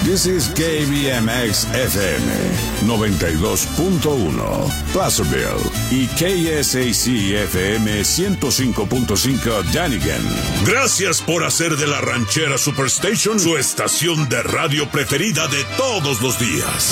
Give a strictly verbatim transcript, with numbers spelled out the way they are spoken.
This is K B M X F M noventa y dos punto uno, Placerville, y K S A C F M ciento cinco punto cinco, Dunnigan. Gracias por hacer de la Ranchera Superstation su estación de radio preferida de todos los días.